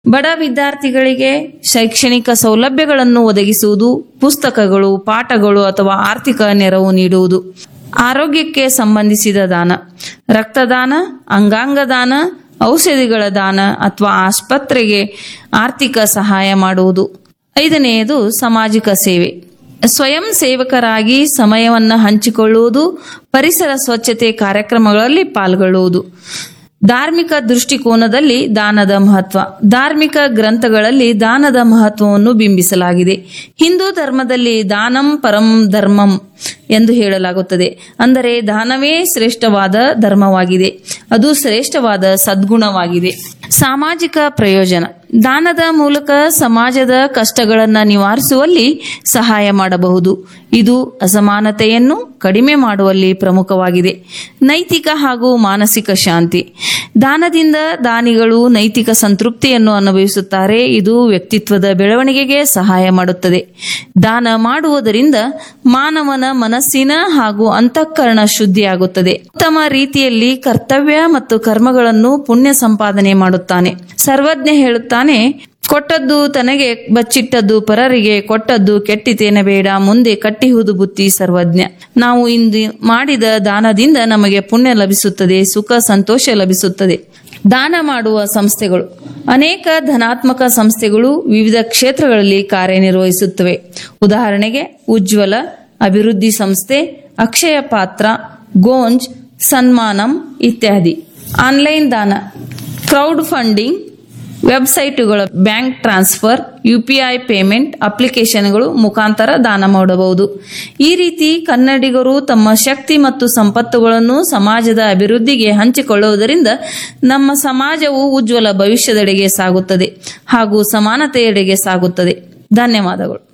ಬಡ ವಿದ್ಯಾರ್ಥಿಗಳಿಗೆ ಶೈಕ್ಷಣಿಕ ಸೌಲಭ್ಯಗಳನ್ನು ಒದಗಿಸುವುದು, ಪುಸ್ತಕಗಳು, ಪಾಠಗಳು ಅಥವಾ ಆರ್ಥಿಕ ನೆರವು ನೀಡುವುದು. ಆರೋಗ್ಯಕ್ಕೆ ಸಂಬಂಧಿಸಿದ ದಾನ: ರಕ್ತದಾನ, ಅಂಗಾಂಗ ದಾನ, ಔಷಧಿಗಳ ದಾನ ಅಥವಾ ಆಸ್ಪತ್ರೆಗೆ ಆರ್ಥಿಕ ಸಹಾಯ ಮಾಡುವುದು. 5ನೇಯದು ಸಾಮಾಜಿಕ ಸೇವೆ: ಸ್ವಯಂ ಸೇವಕರಾಗಿ ಸಮಯವನ್ನು ಹಂಚಿಕೊಳ್ಳುವುದು, ಪರಿಸರ ಸ್ವಚ್ಛತೆ ಕಾರ್ಯಕ್ರಮಗಳಲ್ಲಿ ಪಾಲ್ಗೊಳ್ಳುವುದು. ಧಾರ್ಮಿಕ ದೃಷ್ಟಿಕೋನದಲ್ಲಿ ದಾನದ ಮಹತ್ವ: ಧಾರ್ಮಿಕ ಗ್ರಂಥಗಳಲ್ಲಿ ದಾನದ ಮಹತ್ವವನ್ನು ಬಿಂಬಿಸಲಾಗಿದೆ. ಹಿಂದೂ ಧರ್ಮದಲ್ಲಿ ದಾನಂ ಪರಂ ಧರ್ಮಂ ಎಂದು ಹೇಳಲಾಗುತ್ತದೆ. ಅಂದರೆ ದಾನವೇ ಶ್ರೇಷ್ಠವಾದ ಧರ್ಮವಾಗಿದೆ, ಅದು ಶ್ರೇಷ್ಠವಾದ ಸದ್ಗುಣವಾಗಿದೆ. ಸಾಮಾಜಿಕ ಪ್ರಯೋಜನ: ದಾನದ ಮೂಲಕ ಸಮಾಜದ ಕಷ್ಟಗಳನ್ನು ನಿವಾರಿಸುವಲ್ಲಿ ಸಹಾಯ ಮಾಡಬಹುದು. ಇದು ಅಸಮಾನತೆಯನ್ನು ಕಡಿಮೆ ಮಾಡುವಲ್ಲಿ ಪ್ರಮುಖವಾಗಿದೆ. ನೈತಿಕ ಹಾಗೂ ಮಾನಸಿಕ ಶಾಂತಿ: ದಾನದಿಂದ ದಾನಿಗಳು ನೈತಿಕ ಸಂತೃಪ್ತಿಯನ್ನು ಅನುಭವಿಸುತ್ತಾರೆ. ಇದು ವ್ಯಕ್ತಿತ್ವದ ಬೆಳವಣಿಗೆಗೆ ಸಹಾಯ ಮಾಡುತ್ತದೆ. ದಾನ ಮಾಡುವುದರಿಂದ ಮಾನವನ ಮನಸ್ಸಿನ ಹಾಗೂ ಅಂತಃಕರಣ ಶುದ್ಧಿಯಾಗುತ್ತದೆ. ಉತ್ತಮ ರೀತಿಯಲ್ಲಿ ಕರ್ತವ್ಯ ಮತ್ತು ಕರ್ಮಗಳನ್ನು ಪುಣ್ಯ ಸಂಪಾದನೆ ಮಾಡುತ್ತಾನೆ. ಸರ್ವಜ್ಞ ಹೇಳುತ್ತಾನೆ, ಕೊಟ್ಟದ್ದು ತನಗೆ ಬಚ್ಚಿಟ್ಟದ್ದು ಪರರಿಗೆ, ಕೊಟ್ಟದ್ದು ಕೆಟ್ಟಿತೇನೆ ಬೇಡ, ಮುಂದೆ ಕಟ್ಟಿಹುದು ಬುತ್ತಿ ಸರ್ವಜ್ಞ. ನಾವು ಇಂದು ಮಾಡಿದ ದಾನದಿಂದ ನಮಗೆ ಪುಣ್ಯ ಲಭಿಸುತ್ತದೆ, ಸುಖ ಸಂತೋಷ ಲಭಿಸುತ್ತದೆ. ದಾನ ಮಾಡುವ ಸಂಸ್ಥೆಗಳು: ಅನೇಕ ಧನಾತ್ಮಕ ಸಂಸ್ಥೆಗಳು ವಿವಿಧ ಕ್ಷೇತ್ರಗಳಲ್ಲಿ ಕಾರ್ಯನಿರ್ವಹಿಸುತ್ತವೆ. ಉದಾಹರಣೆಗೆ ಉಜ್ವಲ, ಅಭಿವೃದ್ಧಿ ಸಂಸ್ಥೆ, ಅಕ್ಷಯ ಪಾತ್ರ, ಗೋಂಜ್, ಸನ್ಮಾನಂ ಇತ್ಯಾದಿ. ಆನ್ಲೈನ್ ದಾನ: crowd funding, ವೆಬ್ಸೈಟುಗಳ bank transfer, UPI payment ಅಪ್ಲಿಕೇಶನ್ಗಳು ಮುಖಾಂತರ ದಾನ ಮಾಡಬಹುದು. ಈ ರೀತಿ ಕನ್ನಡಿಗರು ತಮ್ಮ ಶಕ್ತಿ ಮತ್ತು ಸಂಪತ್ತುಗಳನ್ನು ಸಮಾಜದ ಅಭಿವೃದ್ಧಿಗೆ ಹಂಚಿಕೊಳ್ಳುವುದರಿಂದ ನಮ್ಮ ಸಮಾಜವು ಉಜ್ವಲ ಭವಿಷ್ಯದೆಡೆಗೆ ಸಾಗುತ್ತದೆ ಹಾಗೂ ಸಮಾನತೆಯೆಡೆಗೆ ಸಾಗುತ್ತದೆ. ಧನ್ಯವಾದಗಳು.